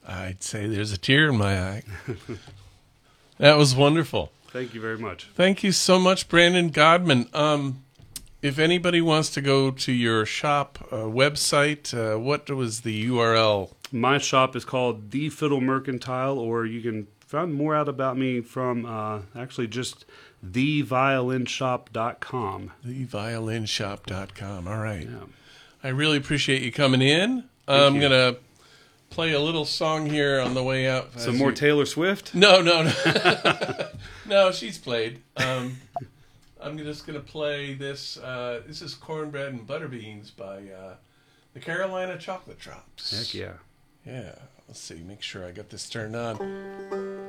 I'd say there's a tear in my eye. That was wonderful. Thank you very much. Thank you so much, Brandon Godman. If anybody wants to go to your shop website, what was the URL? My shop is called The Fiddle Mercantile, or you can find more out about me from actually just theviolинshop.com. Theviolинshop.com. All right. Yeah. I really appreciate you coming in. I'm going to play a little song here on the way out. Some more Taylor Swift? No. No, she's played. I'm just going to play this. This is Cornbread and Butter Beans by the Carolina Chocolate Drops. Heck yeah. Yeah. Let's see. Make sure I got this turned on.